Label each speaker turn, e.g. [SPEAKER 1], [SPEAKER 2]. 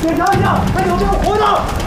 [SPEAKER 1] 检查一下，看有没有活的。